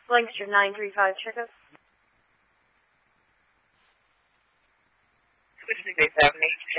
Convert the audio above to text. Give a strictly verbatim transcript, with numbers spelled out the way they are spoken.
Lancaster nine three five, checkup. Switch to Bay seven eight.